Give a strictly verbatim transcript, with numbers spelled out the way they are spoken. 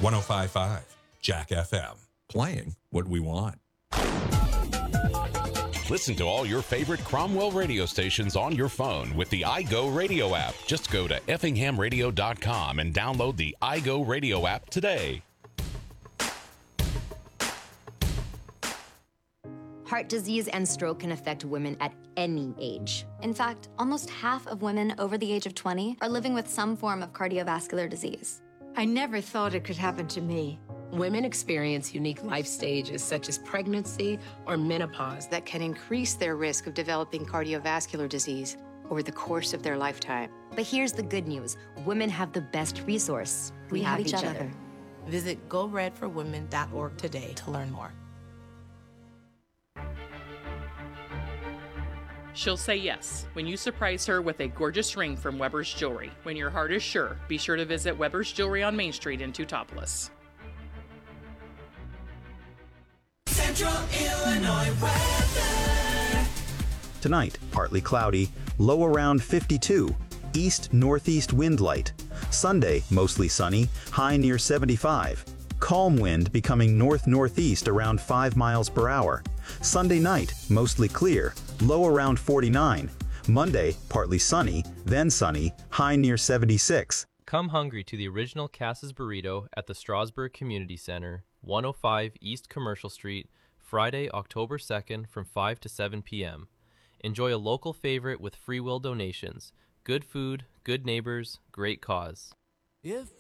one oh five point five Jack F M. Playing what we want. Listen to all your favorite Cromwell radio stations on your phone with the iGo Radio app. Just go to effingham radio dot com and download the iGo Radio app today. Heart disease and stroke can affect women at any age. In fact, almost half of women over the age of twenty are living with some form of cardiovascular disease. I never thought it could happen to me. Women experience unique life stages such as pregnancy or menopause that can increase their risk of developing cardiovascular disease over the course of their lifetime. But here's the good news. Women have the best resource. We, we have, have each, each other. other. Visit go red for women dot org today to learn more. She'll say yes when you surprise her with a gorgeous ring from Weber's Jewelry. When your heart is sure, be sure to visit Weber's Jewelry on Main Street in Teutopolis. Central Illinois weather. Tonight, partly cloudy, low around fifty-two, east-northeast wind light. Sunday, mostly sunny, high near seventy-five. Calm wind becoming north-northeast around five miles per hour. Sunday night, mostly clear, low around forty-nine. Monday, partly sunny, then sunny, high near seventy-six. Come hungry to the original Cass's Burrito at the Strasburg Community Center, one oh five East Commercial Street, Friday, October second from five to seven p.m. Enjoy a local favorite with free will donations. Good food, good neighbors, great cause. If